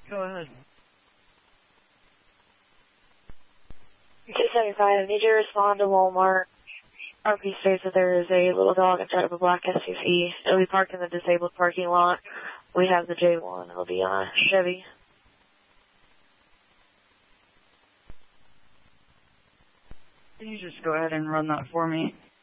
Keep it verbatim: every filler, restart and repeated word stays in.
Go ahead. two seventy-five, I need you to respond to Walmart. R P states that there is a little dog inside of a black S U V. It'll be parked in the disabled parking lot. We have the J one. It'll be on a Chevy. Can you just go ahead and run that for me?